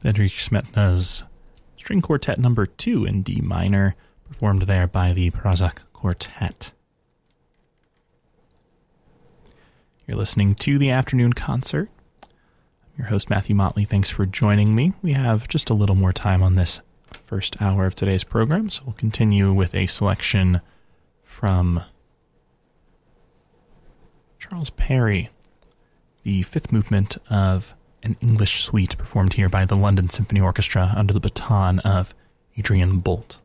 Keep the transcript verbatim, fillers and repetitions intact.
Bedřich Smetana's String Quartet number two in D minor, performed there by the Pražák Quartet. You're listening to the Afternoon Concert. I'm your host, Matthew Motley. Thanks for joining me. We have just a little more time on this first hour of today's program, so we'll continue with a selection from Charles Perry, the fifth movement of an English suite performed here by the London Symphony Orchestra under the baton of Adrian Bolt.